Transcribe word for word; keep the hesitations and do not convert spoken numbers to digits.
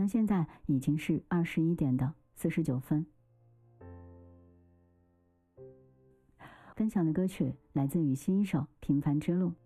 那现在已经是二十一点的四十九分。分享的歌曲来自于新一首《平凡之路》。